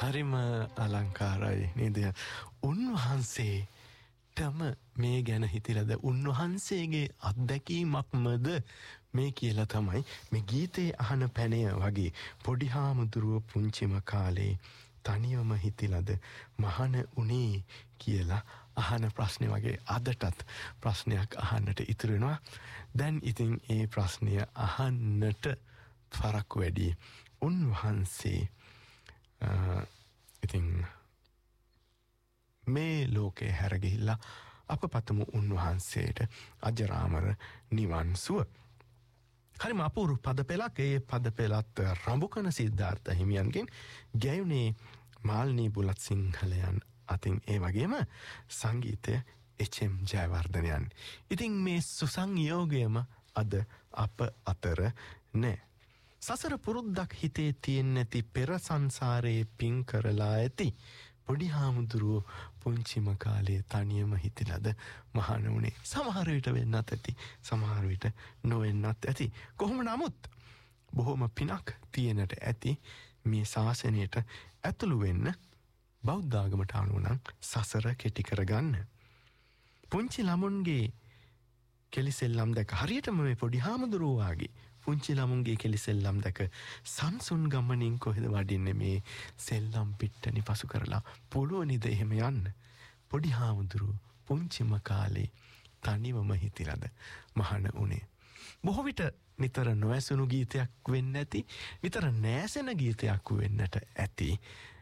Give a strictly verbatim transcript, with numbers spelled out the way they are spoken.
හරිම අලංකාරයි නේද? උන්වහන්සේටම මේ ගැන හිතිලද උන්වහන්සේගේ අත්දැකීමක්මද මේ කියලා තමයි මේ ගීතේ අහන පැනය වගේ පොඩි හාමුදුරුව පුංචිම කාලේ තනියම හිතිලද මහාන උනේ කියලා අහන ප්‍රශ්නේ වගේ අදටත් ප්‍රශ්නයක් අහන්නට ඉතුරු වෙනවා. දැන් ඉතින් ඒ ප්‍රශ්නය අහන්නට තරක් වැඩි. උන්වහන්සේ ඉතින් මේ ලෝකේ හැර ගිහිල්ලා අප පතමු උන්වහන්සේට අජරාමර නිවන් සුව. හරිම අපූර්ව පද පෙළක්. ඒ පද පෙළත් රඹුකන සිද්ධාර්ථ හිමියන්ගෙන් ගැයුනේ මාල්නී බුලත් සිංහලයන් අතින් ඒ වගේම සංගීතය එච් එම් ජයවර්ධනයන්. ඉතින් මේ සුසංයෝගයම අද අප අතර නෑ. සසර පුරුද්දක් හිතේ තියෙන්නේ නැති පෙර සංසාරයේ පින් කරලා ඇති පොඩි හාමුදුරුවෝ පුංචිම කාලේ තනියම හිතිලද මහාන වුණේ. සමහර විට වෙන්නත් ඇති, සමහර විට නොවෙන්නත් ඇති. කොහොම නමුත් බොහොම පිනක් තියෙනට ඇති මේ ශාසනයට ඇතුළු වෙන්න බෞද්ධ ආගමට අනුව නම් සසර කෙටි කරගන්න. පුංචි ළමුන්ගේ කෙලිසෙල්ලම් දැක හරියටම මේ පොඩි හාමුදුරුවෝ වගේ පුංචි ළමුන්ගේ කෙලිසෙල්ලම් දැක සම්සුන් ගමනින් කොහෙද වඩින්නේ මේ සෙල්ලම් පිට්ටනි පසු කරලා පුළුවනිද එහෙම යන්න? පොඩි හාමුදුරුවෝ පුංචිම කාලේ තනිවම හිතිලද මහාන උනේ. බොහෝ විට නිතර නොඇසුණු ගීතයක් වෙන්න ඇති, නිතර නෑසෙන ගීතයක් වෙන්නට ඇති.